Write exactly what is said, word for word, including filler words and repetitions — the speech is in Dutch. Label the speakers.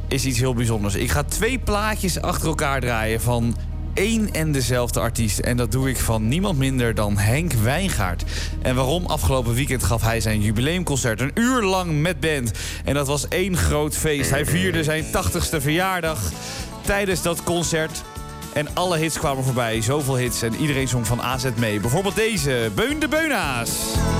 Speaker 1: is iets heel bijzonders. Ik ga twee plaatjes achter elkaar draaien van één en dezelfde artiest. En dat doe ik van niemand minder dan Henk Wijngaard. En waarom? Afgelopen weekend gaf hij zijn jubileumconcert. Een uur lang met band. En dat was één groot feest. Hij vierde zijn tachtigste verjaardag tijdens dat concert. En alle hits kwamen voorbij. Zoveel hits. En iedereen zong van A Z mee. Bijvoorbeeld deze. Beun de Beuna's.